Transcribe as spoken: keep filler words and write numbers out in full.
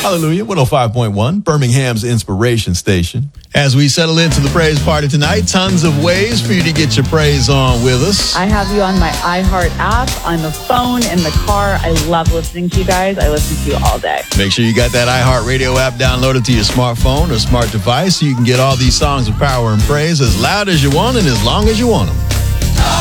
Hallelujah. one oh five point one, Birmingham's inspiration station. As we settle into the praise party tonight, tons of ways for you to get your praise on with us. I have you on my iHeart app, on the phone, in the car. I love listening to you guys. I listen to you all day. Make sure you got that iHeart Radio app downloaded to your smartphone or smart device so you can get all these songs of power and praise as loud as you want and as long as you want them.